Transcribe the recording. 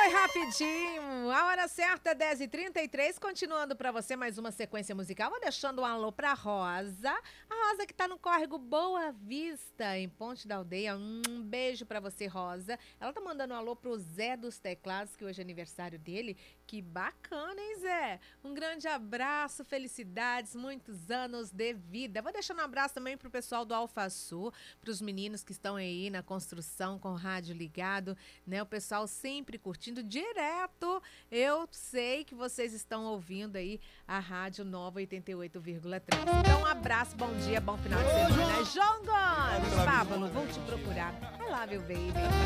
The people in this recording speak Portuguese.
Foi rapidinho. A hora certa, 10h33. Continuando pra você mais uma sequência musical. Vou deixando um alô pra Rosa. A Rosa que tá no córrego Boa Vista, em Ponte da Aldeia. Um beijo pra você, Rosa. Ela tá mandando um alô pro Zé dos Teclados, que hoje é aniversário dele. Que bacana, hein, Zé? Um grande abraço, felicidades, muitos anos de vida. Vou deixando um abraço também pro pessoal do Alfaçu, pros meninos que estão aí na construção com o rádio ligado, né? O pessoal sempre curtindo direto. Eu sei que vocês estão ouvindo aí a Rádio Nova 88,3. Então, um abraço, bom dia, bom final de semana. João Gomes, Pablo, vou te procurar. I love you, baby.